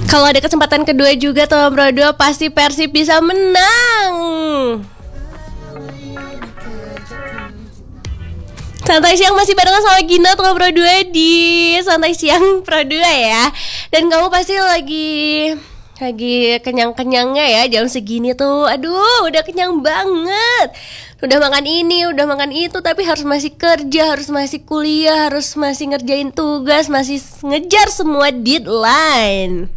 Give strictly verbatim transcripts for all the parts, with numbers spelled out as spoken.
Kalau ada kesempatan kedua juga teman Pro dua pasti Persib bisa menang. Santai siang masih barengan sama Gina teman Pro dua di Santai Siang Pro dua ya. Dan kamu pasti lagi lagi kenyang-kenyangnya ya jam segini tuh. Aduh, udah kenyang banget. Udah makan ini, udah makan itu, tapi harus masih kerja, harus masih kuliah, harus masih ngerjain tugas, masih ngejar semua deadline.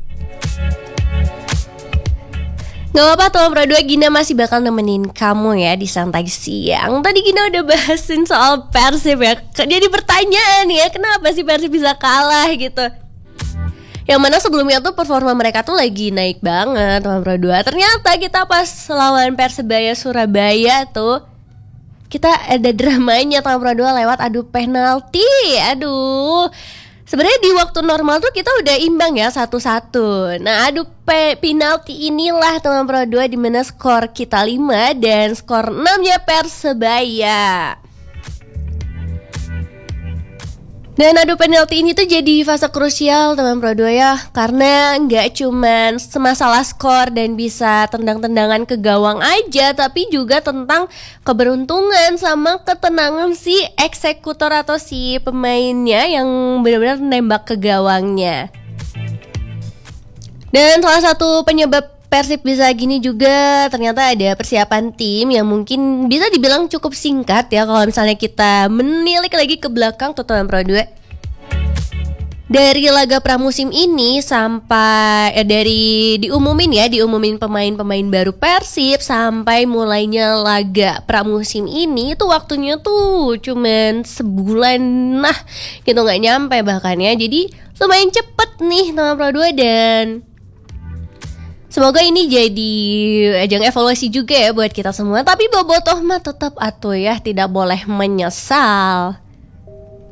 Gak apa-apa teman Pro dua, Gina masih bakal nemenin kamu ya di Santai Siang. Tadi Gina udah bahasin soal Persib ya. Jadi pertanyaan ya, kenapa sih Persib bisa kalah gitu. Yang mana sebelumnya tuh performa mereka tuh lagi naik banget teman Pro dua. Ternyata kita pas lawan Persebaya Surabaya tuh kita ada dramanya teman Pro dua lewat adu penalti. Aduh, sebenarnya di waktu normal tuh kita udah imbang ya satu-satu. Nah adu pe- penalti inilah teman Pro dua dimana skor kita lima dan skor enam-nya Persebaya. Dan adu penalti ini tuh jadi fase krusial teman Pro dua ya. Karena gak cuman semasalah skor dan bisa tendang-tendangan ke gawang aja, tapi juga tentang keberuntungan sama ketenangan si eksekutor atau si pemainnya yang benar-benar nembak ke gawangnya. Dan salah satu penyebab Persib bisa gini juga ternyata ada persiapan tim yang mungkin bisa dibilang cukup singkat ya kalau misalnya kita menilik lagi ke belakang tuh teman Pro dua. Dari laga pramusim ini sampai eh, dari diumumin ya, diumumin pemain-pemain baru Persib sampai mulainya laga pramusim ini itu waktunya tuh cuman sebulan nah gitu, nggak nyampe bahkan ya. Jadi lumayan cepet nih teman Pro dua dan semoga ini jadi ajang evaluasi juga ya buat kita semua. Tapi bobotoh mah tetap atuh ya, tidak boleh menyesal.